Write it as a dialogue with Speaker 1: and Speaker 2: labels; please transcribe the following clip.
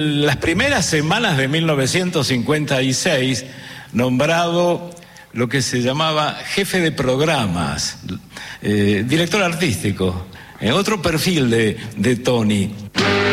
Speaker 1: Las primeras semanas de 1956, nombrado lo que se llamaba jefe de programas, director artístico, otro perfil de Tony.